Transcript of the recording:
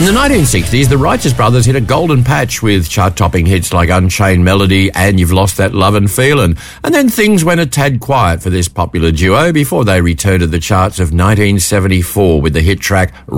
In the 1960s, the Righteous Brothers hit a golden patch with chart-topping hits like Unchained Melody and You've Lost That Lovin' Feelin'. And then things went a tad quiet for this popular duo before they returned to the charts of 1974 with the hit track